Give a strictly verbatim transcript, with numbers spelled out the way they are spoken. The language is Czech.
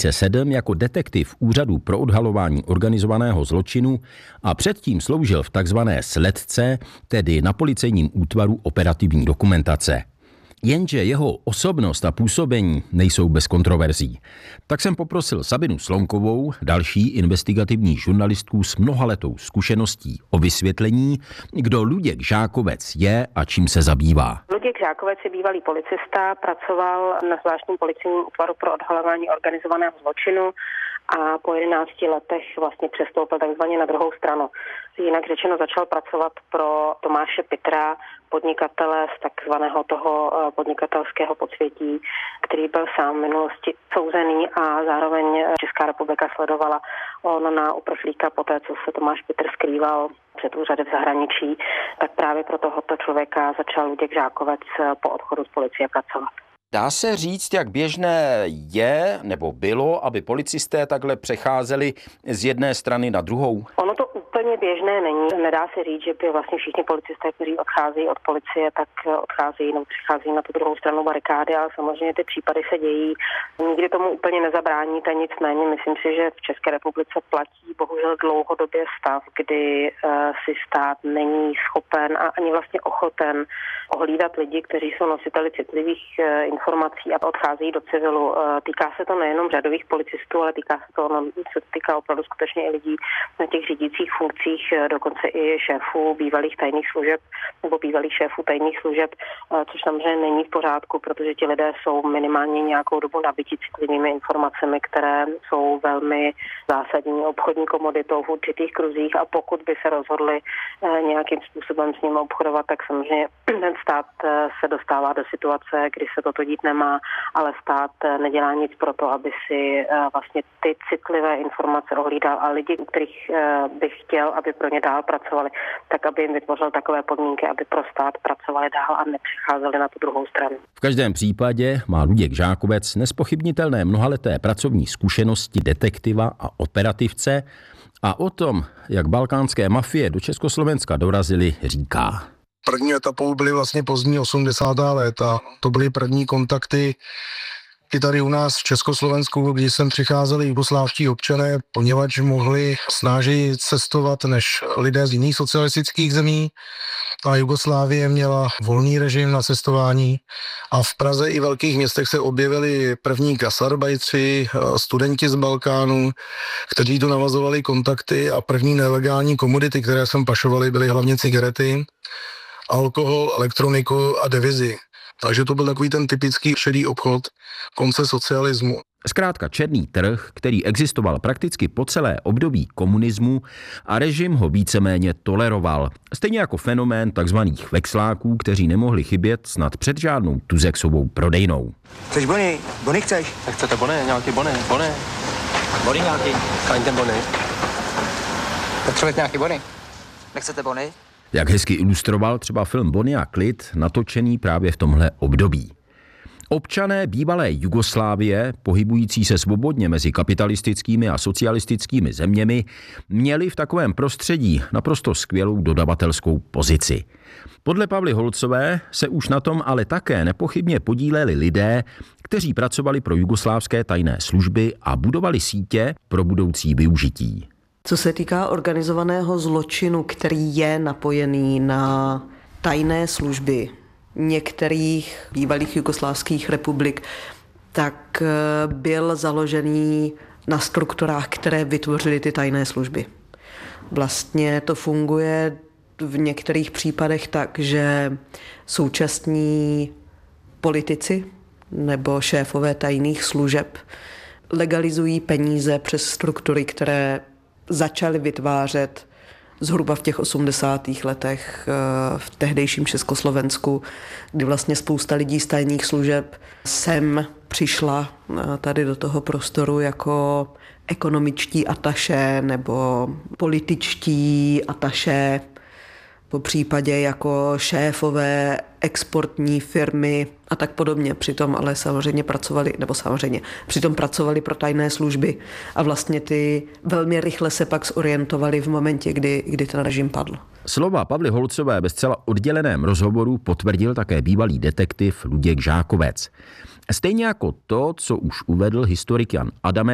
tisíce sedm jako detektiv Úřadu pro odhalování organizovaného zločinu a předtím sloužil v takzvané sledce, tedy na policejním útvaru operativní dokumentace. Jenže jeho osobnost a působení nejsou bez kontroverzí. Tak jsem poprosil Sabinu Slonkovou, další investigativní žurnalistku s mnohaletou zkušeností, o vysvětlení, kdo Luděk Žákovec je a čím se zabývá. Luděk Žákovec je bývalý policista, pracoval na zvláštním policejním útvaru pro odhalování organizovaného zločinu a po jedenácti letech vlastně přestoupil takzvaně na druhou stranu. Jinak řečeno začal pracovat pro Tomáše Pitra, podnikatele z takzvaného toho podnikatelského podsvětí, který byl sám v minulosti souzený a zároveň Česká republika sledovala on na uprchlíka poté, co se Tomáš Pitr skrýval před úřady v zahraničí, tak právě pro tohoto člověka začal Luděk Žákovec po odchodu z policie pracovat. Dá se říct, jak běžné je nebo bylo, aby policisté takhle přecházeli z jedné strany na druhou? Ono to úplně běžné není. Nedá se říct, že by vlastně všichni policisté, kteří odcházejí od policie, tak odcházejí nebo přicházejí na tu druhou stranu barikády, ale samozřejmě ty případy se dějí. Nikdy tomu úplně nezabráníte, nicméně myslím si, že v České republice platí bohužel dlouhodobě stav, kdy si stát není schopen a ani vlastně ochoten ohlídat lidi, kteří jsou nositeli citlivých informací a odcházejí do civilu. Týká se to nejenom řadových policistů, ale týká se to, no, se týká opravdu skutečně i lidí na těch řídících funkcích, dokonce i šéfů bývalých tajných služeb nebo bývalých šéfů tajných služeb, což samozřejmě není v pořádku, protože ti lidé jsou minimálně nějakou dobu nabiti citlivými informacemi, které jsou velmi zásadní obchodní komoditou v určitých kruzích a pokud by se rozhodli nějakým způsobem s nimi obchodovat, tak samozřejmě ten stát se dostává do situace, kdy se toto dít nemá, ale stát nedělá nic pro to, aby si vlastně ty citlivé informace ohlídal a lidi, u kterých bych chtěl, aby pro ně dál pracovali, tak aby jim vytvořil takové podmínky, aby pro stát pracovali dál a nepřicházeli na tu druhou stranu. V každém případě má Luděk Žákovec nespochybnitelné mnohaleté pracovní zkušenosti detektiva a operativce a o tom, jak balkánské mafie do Československa dorazily, říká. První etapou byly vlastně pozdní osmdesátá léta. To byly první kontakty i tady u nás v Československu, kdy sem přicházeli jugoslávští občané, poněvadž mohli snážeji cestovat než lidé z jiných socialistických zemí. A Jugoslávie měla volný režim na cestování a v Praze i velkých městech se objevili první gasarbajtři, studenti z Balkánu, kteří tu navazovali kontakty a první nelegální komodity, které sem pašovali, byly hlavně cigarety, alkohol, elektroniku a devizy. Takže to byl takový ten typický šedý obchod konce socialismu. Zkrátka černý trh, který existoval prakticky po celé období komunismu a režim ho víceméně toleroval. Stejně jako fenomén takzvaných vexláků, kteří nemohli chybět snad před žádnou tuzexovou prodejnou. Chceš bony? Bony chceš? Tak chcete bony? Nějaký bony? Bony? Bony nějaký? Kaň ten bony. Potřebujete nějaký bony? Nechcete bony? Jak hezky ilustroval třeba film Bonnie a Clyde, natočený právě v tomhle období. Občané bývalé Jugoslávie, pohybující se svobodně mezi kapitalistickými a socialistickými zeměmi, měli v takovém prostředí naprosto skvělou dodavatelskou pozici. Podle Pavly Holcové se už na tom ale také nepochybně podíleli lidé, kteří pracovali pro jugoslávské tajné služby a budovali sítě pro budoucí využití. Co se týká organizovaného zločinu, který je napojený na tajné služby některých bývalých jugoslávských republik, tak byl založený na strukturách, které vytvořily ty tajné služby. Vlastně to funguje v některých případech tak, že současní politici nebo šéfové tajných služeb legalizují peníze přes struktury, které začaly vytvářet zhruba v těch osmdesátých letech v tehdejším Československu, kdy vlastně spousta lidí z tajných služeb sem přišla tady do toho prostoru jako ekonomičtí ataše nebo političtí ataše, po případě jako šéfové exportní firmy a tak podobně. Přitom ale samozřejmě pracovali, nebo samozřejmě, přitom pracovali pro tajné služby a vlastně ty velmi rychle se pak zorientovali v momentě, kdy, kdy ten režim padl. Slova Pavly Holcové ve zcela odděleném rozhovoru potvrdil také bývalý detektiv Luděk Žákovec. Stejně jako to, co už uvedl historik Jan Adamec,